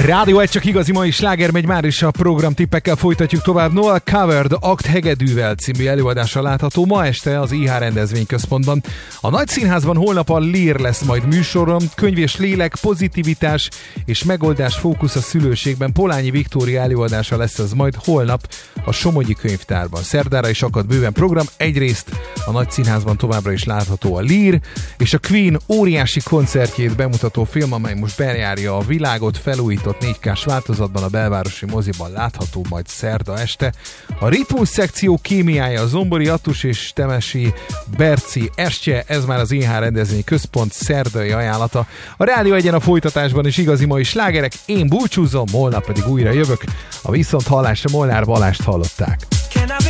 Rádió 1 csak igazi mai sláger megy már, is a programtippekkel folytatjuk tovább. Noel Covered Akt Hegedűvel című előadása látható ma este az IH rendezvényközpontban. A Nagy Színházban holnap a Lír lesz majd műsoron, könyv és lélek, pozitivitás és megoldás fókusz a szülőségben. Polányi Viktória előadása lesz ez majd holnap a Somogyi Könyvtárban. Szerdára is akad bőven program, egyrészt a Nagy Színházban továbbra is látható a Lír, és a Queen óriási koncertjét bemutató film, amely most bejárja a világot, felújított 4K-s változatban a belvárosi moziban látható majd szerda este. A ritmus szekció kémiája, a Zombori Attus és Temesi Berci Estje, ez már az IH rendezvény központ szerdai ajánlata. A Rádió Egyen a folytatásban is igazi mai slágerek, én búcsúzom, holnap pedig újra jövök. A viszonthallásra Molnár Balást hallották.